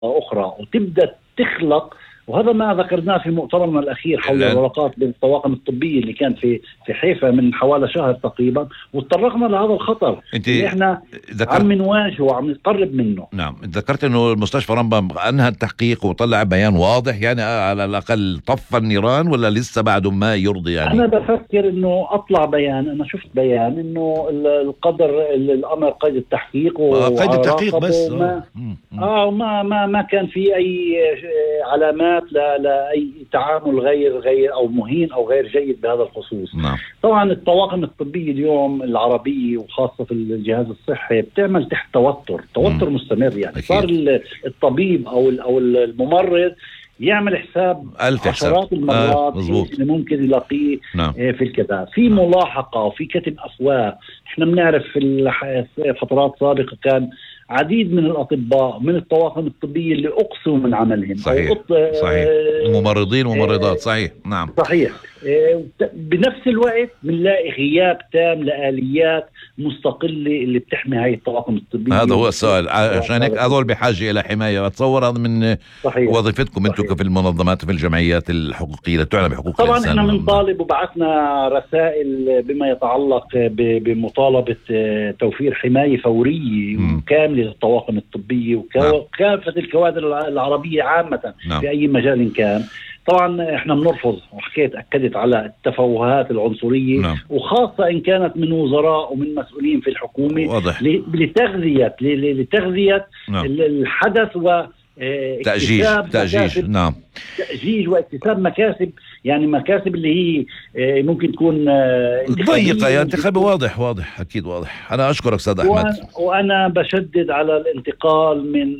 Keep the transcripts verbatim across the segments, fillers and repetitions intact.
أخرى وتبدأ تخلق. وهذا ما ذكرناه في مؤتمرنا الأخير حول العلاقات بين الطواقم الطبية اللي كان في في حيفا من حوالي شهر تقريبا، وتطرقنا لهذا الخطر اللي احنا ذكرت... عم نواجهه وعم نقرب منه. نعم، ذكرت انه المستشفى رمبام انهى التحقيق وطلع بيان واضح، يعني على الاقل طفى النيران ولا لسه بعده ما يرضي؟ يعني انا بفكر انه اطلع بيان، انا شفت بيان انه القدر الامر قيد التحقيق وقيد التحقيق بس وما اه ما ما ما كان في اي علامات لا لاي تعامل غير غير او مهين او غير جيد بهذا الخصوص. نعم. طبعا الطواقم الطبيه اليوم العربيه وخاصه في الجهاز الصحي بتعمل تحت توتر توتر مم. مستمر. يعني أكيد. صار الطبيب او او الممرض يعمل حساب عشرات المرات آه اللي ممكن يلاقيه نعم. في الكذا في نعم. ملاحقه وفي كتم افواه. احنا بنعرف في فترات سابقه كان عديد من الأطباء من الطواقم الطبية اللي أقصوا من عملهم. صحيح صحيح ممرضين وممرضات. صحيح نعم صحيح. بنفس الوقت بنلاقي غياب تام لآليات مستقلة اللي بتحمي هاي الطواقم الطبية. هذا هو السؤال، عشان هيك هذول بحاجة إلى حماية. أتصور هذا من صحيح. وظيفتكم أنتم في المنظمات في الجمعيات الحقوقية اللي تعلم بحقوق طبعا الإنسان. احنا بنطالب وبعثنا رسائل بما يتعلق بمطالبة توفير حماية فورية وكاملة للطواقم الطبية وكافة الكوادر العربية عامة نعم. في أي مجال كان. طبعا احنا بنرفض، وحكيت أكدت على التفوهات العنصرية نعم. وخاصة إن كانت من وزراء ومن مسؤولين في الحكومة واضح. لتغذية لتغذية نعم. الحدث و تأجيج تأجيج نعم تأجيج واكتساب مكاسب، يعني مكاسب اللي هي ممكن تكون ضيقة يا انتخابي. واضح واضح أكيد واضح. أنا أشكرك أستاذ أحمد. وأنا, وأنا بشدد على الانتقال من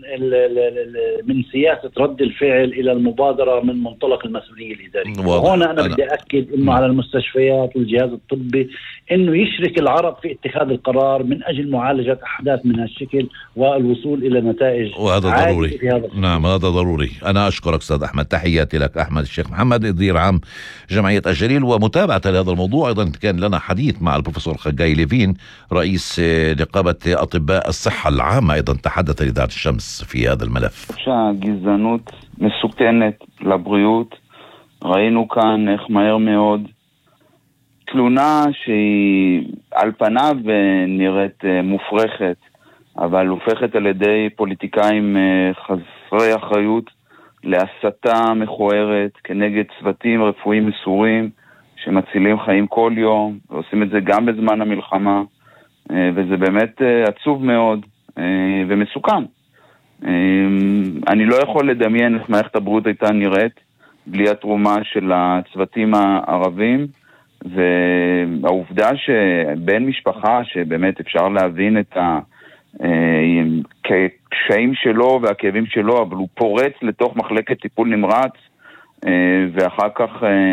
من سياسة رد الفعل إلى المبادرة من منطلق المسؤولية الإدارية. وهنا أنا, أنا بدي أكد إنه م. على المستشفيات والجهاز الطبي إنه يشرك العرب في اتخاذ القرار من أجل معالجة أحداث من هالشكل والوصول إلى نتائج. وهذا ضروري. نعم هذا ضروري. أنا أشكرك أستاذ أحمد. تحياتي لك. أحمد الشيخ محمد مدير عام جمعية الجليل. ومتابعة لهذا الموضوع أيضا كان لنا حديث مع البروفيسور خجاي ليفين رئيس نقابة أطباء الصحة العامة، أيضا تحدث لإذاعة الشمس في هذا الملف. שהגזענות מסוכנת לבריאות. ראינו כאן איך מהר מאוד תלונה שהיא על פניו נראית מופרכת, אבל הופכת על ידי פוליטיקאים חסרי אחריות להסתה מכוערת כנגד צוותים רפואיים מסורים שמצילים חיים כל יום, ועושים את זה גם בזמן המלחמה, וזה באמת עצוב מאוד ומסוכן. אני לא יכול לדמיין איך מערכת הבריאות הייתה נראית בלי התרומה של הצוותים הערבים, והעובדה שבן משפחה שבאמת אפשר להבין את הקשיים שלו והכאבים שלו, אבל הוא פורץ לתוך מחלקת טיפול נמרץ ואחר כך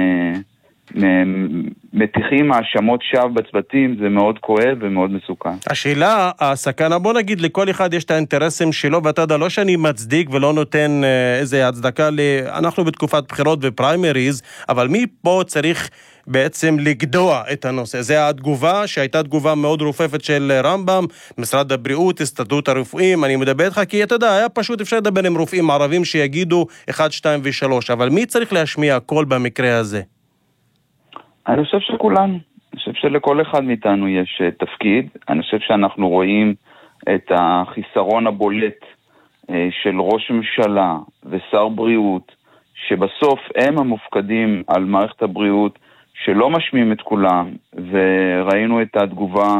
מתיחים האשמות שווא בצוותים, זה מאוד כואב ומאוד מסוכן. השאלה, הסכנה, בוא נגיד לכל אחד יש את האינטרסים שלו, ואתה יודע, לא שאני מצדיק ולא נותן איזה הצדקה, אנחנו בתקופת בחירות ופריימריז, אבל מי פה צריך בעצם לגדוע את הנושא? זה התגובה שהייתה תגובה מאוד רופפת של רמב"ם, משרד הבריאות, הסתדרות הרפואיים. אני מדבר איתך כי אתה יודע, היה פשוט אפשר לדבר עם רופאים ערבים שיגידו אחד, שתיים ושלוש, אבל מי צריך להשמיע קול במקרה הזה? אני חושב שכולנו, אני חושב שלכל אחד מאיתנו יש תפקיד. אני חושב שאנחנו רואים את החיסרון הבולט של ראש ממשלה ושר בריאות, שבסוף הם המופקדים על מערכת הבריאות, שלא משמיעים את כולם, וראינו את התגובה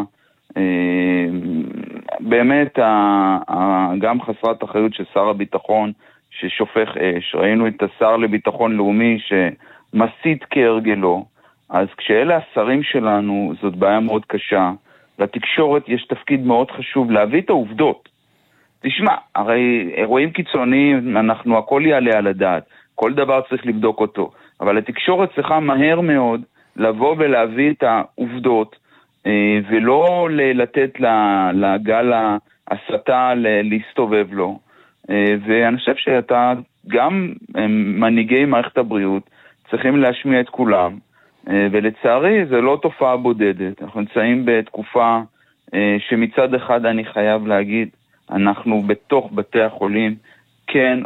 באמת גם חסרת אחריות של שר הביטחון ששופך אש. ראינו את השר לביטחון לאומי שמסית כהרגלו. אז כשאלה השרים שלנו, זאת בעיה מאוד קשה. לתקשורת יש תפקיד מאוד חשוב להביא את העובדות. תשמע, הרי אירועים קיצוניים, אנחנו הכל יעלה על הדעת. כל דבר צריך לבדוק אותו. אבל התקשורת צריכה מהר מאוד לבוא ולהביא את העובדות, ולא לתת לגל ההסתה להסתובב לו. ואני חושב שאתה, גם מנהיגי מערכת הבריאות, צריכים להשמיע את כולם. ולצערי זה לא תופעה בודדת. אנחנו נמצאים בתקופה שמצד אחד אני חייב להגיד, אנחנו בתוך בתי החולים כן,